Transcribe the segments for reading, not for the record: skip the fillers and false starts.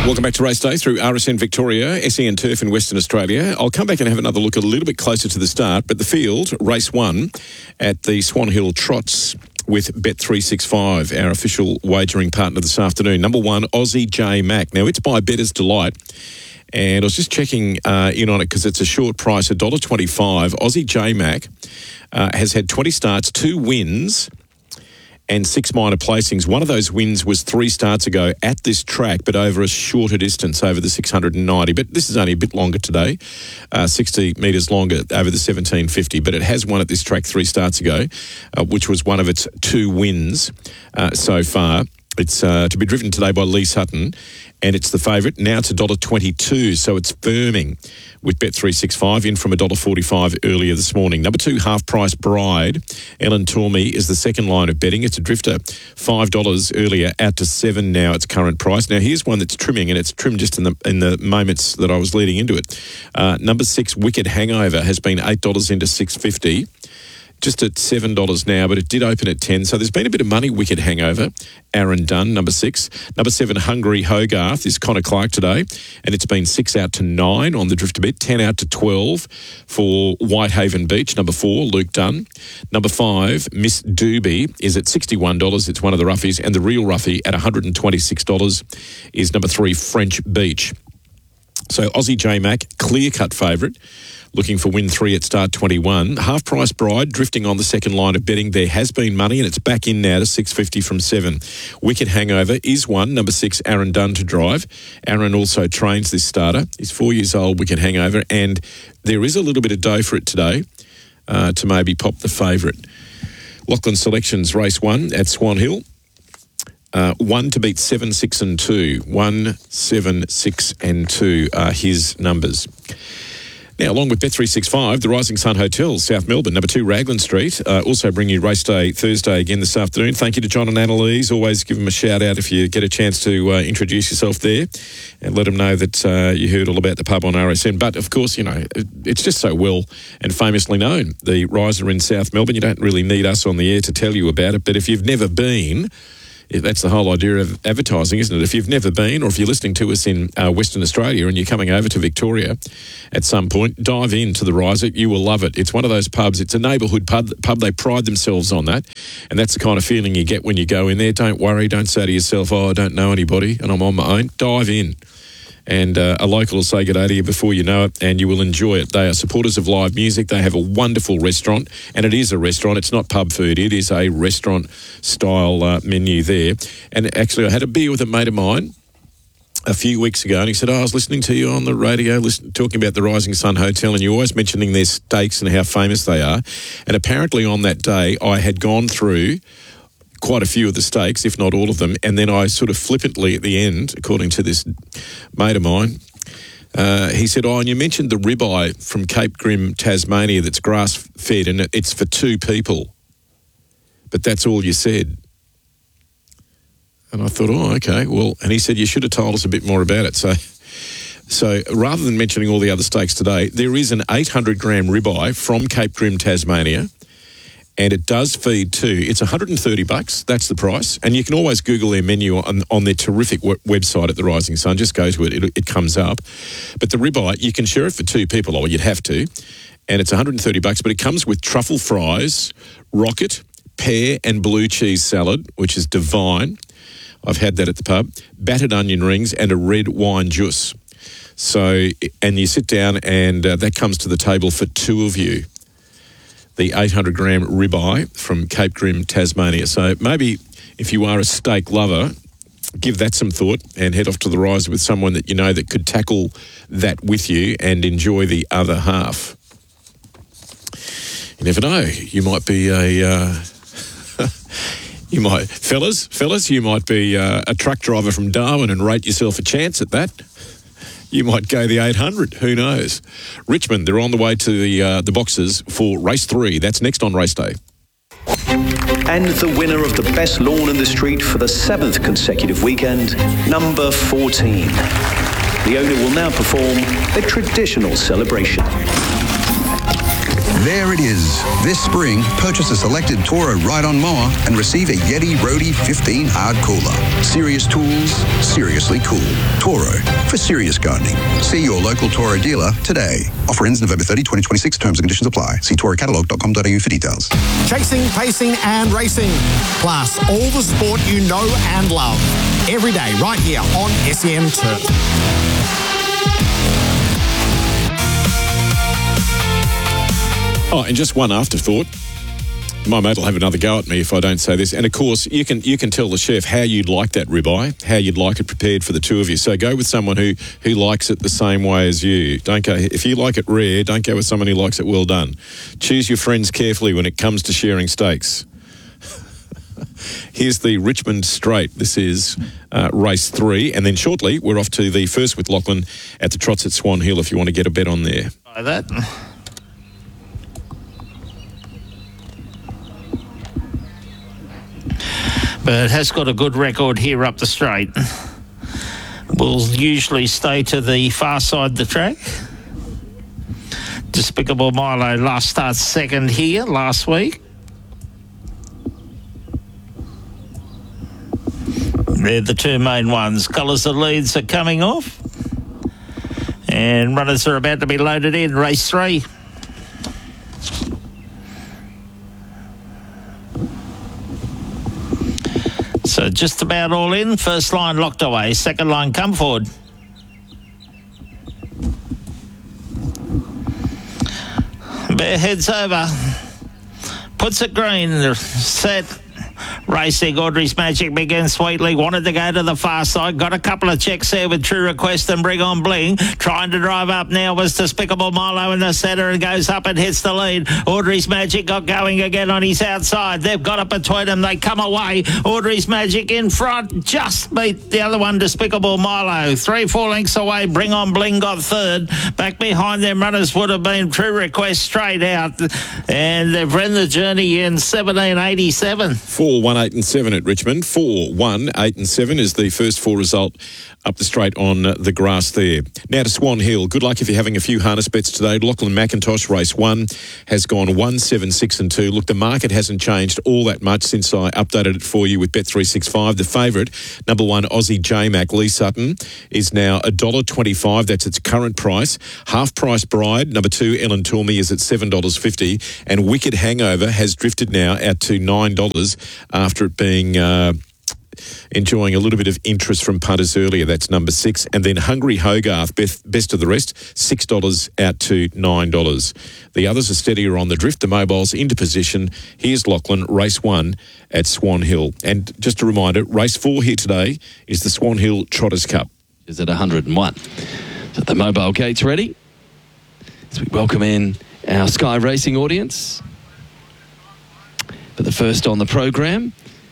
Welcome back to Race Day through RSN Victoria, SEN Turf in Western Australia. I'll come back and have another look a little bit closer to the start, but the field, race 1 at the Swan Hill Trots with Bet365, our official wagering partner this afternoon. Number 1, Aussie J Mac. Now, it's by Bettor's Delight, and I was just checking in on it because it's a short price, $1.25. Aussie J Mac has had 20 starts, 2 wins, and 6 minor placings. One of those wins was 3 starts ago at this track, but over a shorter distance, over the 690. But this is only a bit longer today, 60 metres longer over the 1750. But it has won at this track 3 starts ago, which was one of its 2 wins so far. It's to be driven today by Lee Sutton, and it's the favourite. Now it's $1.22, so it's firming with Bet365 in from $1.45 earlier this morning. Number 2, Half Price Bride. Ellen Tormey is the second line of betting. It's a drifter, $5 earlier, out to $7 now its current price. Now here's one that's trimming, and it's trimmed just in the moments that I was leading into it. Number 6, Wicked Hangover, has been $8 into $6.50. Just at $7 now, but it did open at $10. So there's been a bit of money. Wicked Hangover, Aaron Dunn, number 6. Number 7, Hungry Hogarth, is Connor Clark today, and it's been 6 out to 9 on the drifter bet, 10 out to 12 for Whitehaven Beach. Number 4, Luke Dunn. Number 5, Miss Doobie, is at $61. It's one of the roughies, and the real roughie at $126 is number 3, French Beach. So Aussie J Mac, clear-cut favourite, looking for win 3 at start 21. Half Price Bride, drifting on the second line of betting. There has been money, and it's back in now to $6.50 from 7. Wicked Hangover is 1. Number 6, Aaron Dunn to drive. Aaron also trains this starter. He's 4 years old, Wicked Hangover, and there is a little bit of dough for it today to maybe pop the favourite. Lachlan Selections, race 1 at Swan Hill. 1 to beat 7, 6 and 2. 1, 7, 6 and 2 are his numbers. Now, along with Bet365, the Rising Sun Hotel, South Melbourne, number 2, Raglan Street, also bring you Race Day Thursday again this afternoon. Thank you to John and Annalise. Always give them a shout out if you get a chance to introduce yourself there and let them know that you heard all about the pub on RSN. But, of course, you know, it's just so well and famously known. The Riser in South Melbourne, you don't really need us on the air to tell you about it. But if you've never been, that's the whole idea of advertising, isn't it? If you've never been, or if you're listening to us in Western Australia and you're coming over to Victoria at some point, dive into the Riser. You will love it. It's one of those pubs. It's a neighbourhood pub. They pride themselves on that. And that's the kind of feeling you get when you go in there. Don't worry. Don't say to yourself, I don't know anybody and I'm on my own. Dive in. And a local will say good day to you before you know it, and you will enjoy it. They are supporters of live music. They have a wonderful restaurant, and it is a restaurant. It's not pub food. It is a restaurant-style menu there. And actually, I had a beer with a mate of mine a few weeks ago, and he said, I was listening to you on the radio, talking about the Rising Sun Hotel, and you're always mentioning their steaks and how famous they are. And apparently on that day, I had gone through quite a few of the steaks, if not all of them, and then I sort of flippantly at the end, according to this mate of mine, he said, and you mentioned the ribeye from Cape Grim, Tasmania, that's grass-fed, and it's for 2 people. But that's all you said. And I thought, okay, well, and he said, you should have told us a bit more about it. So rather than mentioning all the other steaks today, there is an 800-gram ribeye from Cape Grim, Tasmania, and it does feed too. It's $130. That's the price. And you can always Google their menu on their terrific website at the Rising Sun. Just go to it. It comes up. But the ribeye, you can share it for 2 people, or you'd have to. And it's $130, but it comes with truffle fries, rocket, pear and blue cheese salad, which is divine. I've had that at the pub. Battered onion rings and a red wine juice. So, and you sit down and that comes to the table for 2 of you. The 800-gram ribeye from Cape Grim, Tasmania. So maybe if you are a steak lover, give that some thought and head off to the Riser with someone that you know that could tackle that with you and enjoy the other half. You never know. You might be fellas, you might be a truck driver from Darwin and rate yourself a chance at that. You might go the 800. Who knows? Richmond, they're on the way to the boxes for race 3. That's next on Race Day. And the winner of the best lawn in the street for the 7th consecutive weekend, number 14. The owner will now perform a traditional celebration. There it is. This spring, purchase a selected Toro ride-on mower and receive a Yeti Roadie 15 hard cooler. Serious tools, seriously cool. Toro, for serious gardening. See your local Toro dealer today. Offer ends November 30, 2026. Terms and conditions apply. See torocatalog.com.au for details. Chasing, pacing and racing. Plus, all the sport you know and love. Every day, right here on SEN Turf. Oh, and just one afterthought. My mate will have another go at me if I don't say this. And of course, you can tell the chef how you'd like that ribeye, how you'd like it prepared for the two of you. So go with someone who likes it the same way as you. Don't go if you like it rare. Don't go with someone who likes it well done. Choose your friends carefully when it comes to sharing steaks. Here's the Richmond Straight. This is race 3, and then shortly we're off to the first with Lachlan at the Trots at Swan Hill. If you want to get a bet on there. By that. But it has got a good record here up the straight. Will usually stay to the far side of the track. Despicable Milo last starts second here last week. They're the two main ones. Colours of leads are coming off. And runners are about to be loaded in. Race 3. So just about all in. First line locked away. Second line come forward. Bear heads over. Puts it green. Set. Racing, Audrey's Magic begins sweetly. Wanted to go to the far side. Got a couple of checks there with True Request and Bring On Bling. Trying to drive up now was Despicable Milo in the centre and goes up and hits the lead. Audrey's Magic got going again on his outside. They've got it between them. They come away. Audrey's Magic in front. Just beat the other one, Despicable Milo. 3-4 lengths away. Bring On Bling got third. Back behind them runners would have been True Request straight out. And they've run the journey in 1787. 4, 1, 8 and 7 at Richmond. 4, 1, 8 and 7 is the first 4 result up the straight on the grass there. Now to Swan Hill. Good luck if you're having a few harness bets today. Lachlan McIntosh, race 1, has gone 1, 7, 6 and 2. Look, the market hasn't changed all that much since I updated it for you with Bet365. The favourite, number 1, Aussie J-Mac, Lee Sutton, is now $1.25. That's its current price. Half Price Bride, number 2, Ellen Toomey, is at $7.50. And Wicked Hangover has drifted now out to $9 after it being enjoying a little bit of interest from punters earlier. That's number 6. And then Hungry Hogarth, best of the rest, $6 out to $9. The others are steadier on the drift. The mobiles into position. Here's Lachlan, race 1 at Swan Hill. And just a reminder, race 4 here today is the Swan Hill Trotters Cup. Is at 101. So the mobile gates ready as we welcome in our Sky Racing audience for the first on the program.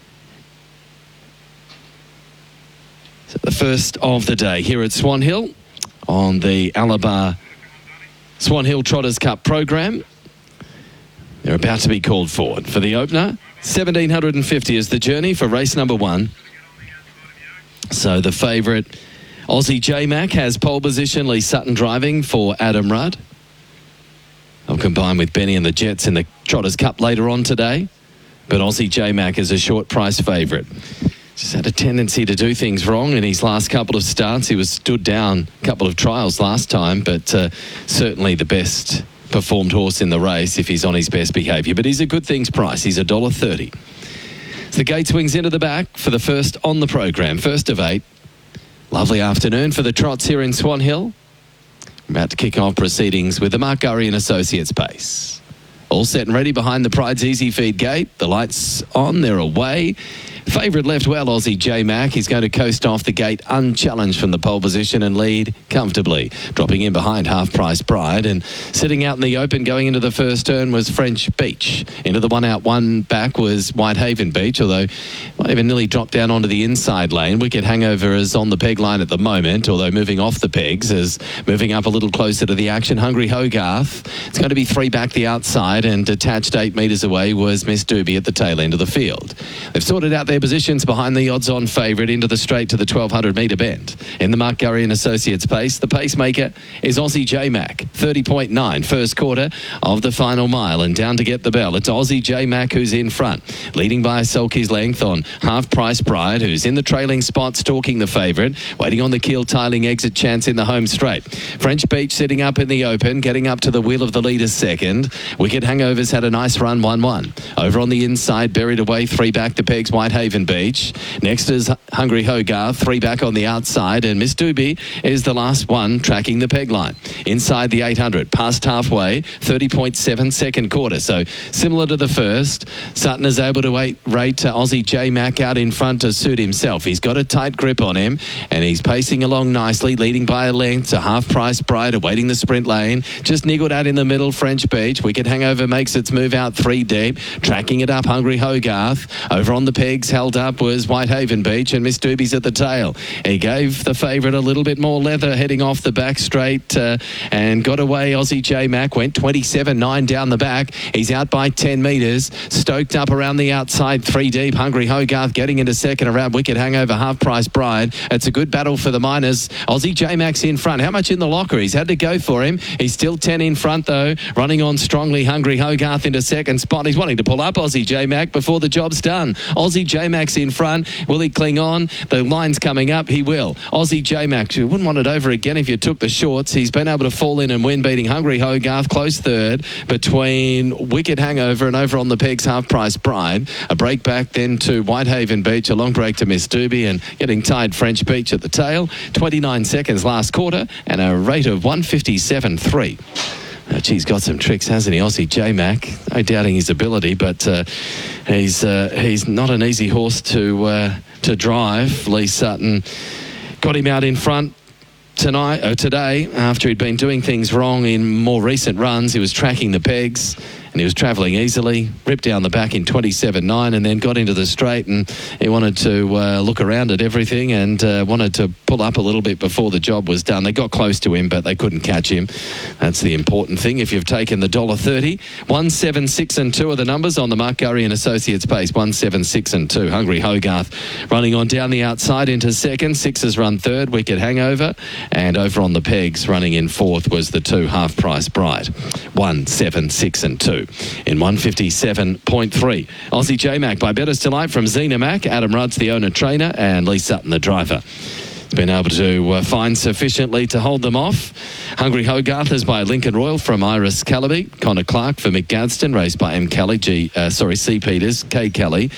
So the first of the day here at Swan Hill on the Alabar Swan Hill Trotters Cup program. They're about to be called forward for the opener. 1,750 is the journey for race number 1. So the favourite Aussie J-Mac has pole position. Lee Sutton driving for Adam Rudd. They'll combine with Benny and the Jets in the Trotters Cup later on today. But Aussie J-Mac is a short price favourite. Just had a tendency to do things wrong in his last couple of starts. He was stood down a couple of trials last time, but certainly the best performed horse in the race if he's on his best behaviour. But he's a good things price. He's $1.30. So the gate swings into the back for the first on the program. First of 8. Lovely afternoon for the trots here in Swan Hill. We're about to kick off proceedings with the Mark Gurry and Associates pace. All set and ready behind the Pride's Easy Feed gate. The lights on, they're away. Favourite left well, Aussie J-Mac. He's going to coast off the gate unchallenged from the pole position and lead comfortably. Dropping in behind Half Price Bride and sitting out in the open going into the first turn was French Beach. Into the 1 out 1 back was Whitehaven Beach, although might even nearly dropped down onto the inside lane. Wicked Hangover is on the peg line at the moment, although moving off the pegs is moving up a little closer to the action. Hungry Hogarth. It's going to be 3 back the outside and detached 8 metres away was Miss Doobie at the tail end of the field. They've sorted out their their positions behind the odds-on favourite into the straight to the 1,200-metre bend. In the Mark Gurry and Associates pace, the pacemaker is Aussie J-Mac, 30.9, first quarter of the final mile, and down to get the bell. It's Aussie J-Mac who's in front, leading by a sulky's length on Half Price Bride, who's in the trailing spot, stalking the favourite, waiting on the keel tiling exit chance in the home straight. French Beach sitting up in the open, getting up to the wheel of the leader second. Wicked Hangovers had a nice run, 1-1. Over on the inside, buried away, 3 back to pegs, Whitehaven Beach. Next is Hungry Hogarth, 3 back on the outside, and Miss Doobie is the last one tracking the peg line. Inside the 800, past halfway, 30.7 second quarter. So similar to the first, Sutton is able to rate Aussie J-Mac out in front to suit himself. He's got a tight grip on him, and he's pacing along nicely, leading by a length to Half Price Bride, awaiting the sprint lane. Just niggled out in the middle, French Beach. Wicked Hangover makes its move out 3 deep, tracking it up, Hungry Hogarth. Over on the pegs, held up was Whitehaven Beach, and Miss Doobie's at the tail. He gave the favourite a little bit more leather heading off the back straight and got away. Aussie J-Mac went 27.9 down the back. He's out by 10 metres, stoked up around the outside, 3 deep. Hungry Hogarth getting into second around Wicked Hangover, Half Price Bride. It's a good battle for the minors. Aussie J-Mac's in front. How much in the locker? He's had to go for him. He's still 10 in front though, running on strongly. Hungry Hogarth into second spot. He's wanting to pull up Aussie J-Mac before the job's done. Aussie J-Mac's in front. Will he cling on? The line's coming up. He will. Aussie J-Mac, you wouldn't want it over again if you took the shorts. He's been able to fall in and win, beating Hungry Hogarth, close third between Wicked Hangover and over on the pegs, Half Price Bride. A break back then to Whitehaven Beach, a long break to Miss Doobie, and getting tied French Beach at the tail. 29 seconds last quarter and a rate of 157.3. He's got some tricks, hasn't he, Aussie J-Mac? No doubting his ability, but he's not an easy horse to drive. Lee Sutton got him out in front today after he'd been doing things wrong in more recent runs. He was tracking the pegs and he was travelling easily, ripped down the back in 27.9 and then got into the straight, and he wanted to look around at everything and wanted to pull up a little bit before the job was done. They got close to him, but they couldn't catch him. That's the important thing. If you've taken the $1.30, 1, 7, 6 and 2 are the numbers on the Mark Gurry and Associates pace. 1, 7, 6 and 2. Hungry Hogarth running on down the outside into second. 6 has run third, Wicked Hangover, and over on the pegs running in fourth was the 2 Half Price Bride. 1, 7, 6 and 2 in 157.3. Aussie J-Mac by Bettor's Delight from Zena Mac. Adam Rudd's the owner trainer and Lee Sutton the driver. He's been able to find sufficiently to hold them off. Hungry Hogarth is by Lincoln Royal from Iris Calaby. Connor Clark for Mick Gadsden, raced by C. Peters, K. Kelly.